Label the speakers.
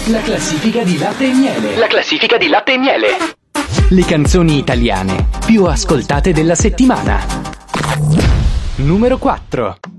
Speaker 1: La classifica di Latte e Miele.
Speaker 2: La classifica di Latte e Miele.
Speaker 1: Le canzoni italiane più ascoltate della settimana. Numero 4.